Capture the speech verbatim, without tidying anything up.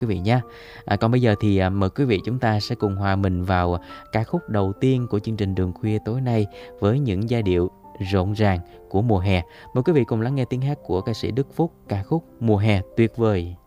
quý vị nha. À, còn bây giờ thì à, mời quý vị chúng ta sẽ cùng hòa mình vào ca khúc đầu tiên của chương trình Đường Khuya tối nay với những giai điệu rộn ràng của mùa hè. Mời quý vị cùng lắng nghe tiếng hát của ca sĩ Đức Phúc, ca khúc Mùa hè tuyệt vời.